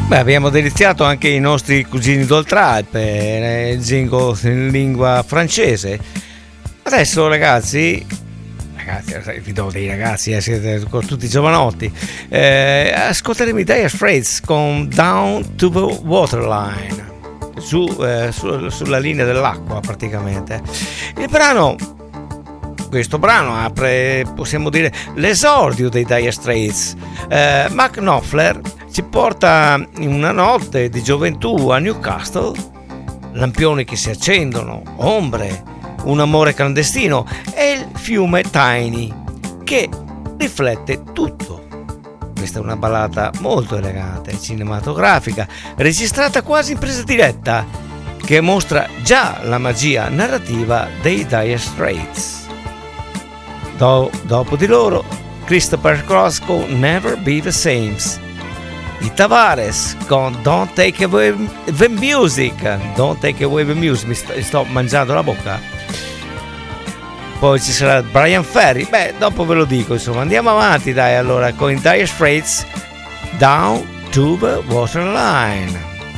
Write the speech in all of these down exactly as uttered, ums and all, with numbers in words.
Beh, abbiamo deliziato anche i nostri cugini d'Oltralpe, il jingle in lingua francese. Adesso ragazzi, ragazzi, vi do dei ragazzi, eh, siete con tutti giovanotti, eh, ascolteremo i Dire Straits con Down to the Waterline, su, eh, su, sulla linea dell'acqua praticamente. Il brano, questo brano apre, possiamo dire, l'esordio dei Dire Straits. eh, Mark Knopfler ci porta in una notte di gioventù a Newcastle, lampioni che si accendono, ombre, un amore clandestino e il fiume Tyne che riflette tutto. Questa è una ballata molto elegante, cinematografica, registrata quasi in presa diretta, che mostra già la magia narrativa dei Dire Straits. Do- dopo di loro Christopher Cross con Never Be the Same, i Tavares con Don't Take Away the Music, Don't Take Away the Music, mi sto, sto mangiando la bocca. Poi ci sarà Brian Ferry, beh, dopo ve lo dico, insomma. Andiamo avanti, dai, allora, con i Dire Straits, Down to the Waterline.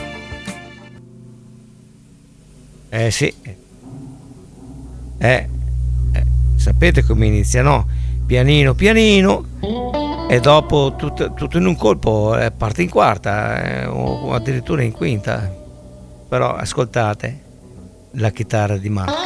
Eh sì, eh, eh sapete come inizia, no? Pianino, pianino, e dopo tutto, tutto in un colpo eh, parte in quarta eh, o, o addirittura in quinta. Però ascoltate la chitarra di Marco.